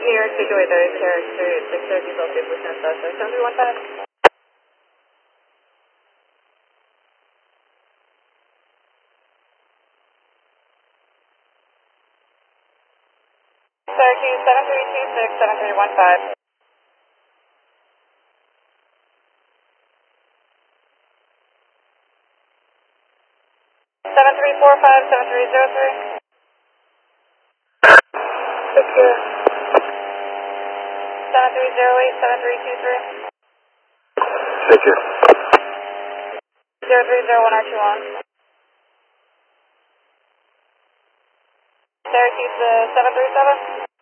New York Speedway, the character, 630 Celsius, percent suspect, 7315. Syracuse, 7326, 7315. 7345, 7303. Take care. 7308, 7323. Take care. 0301 R21. Syracuse, 737.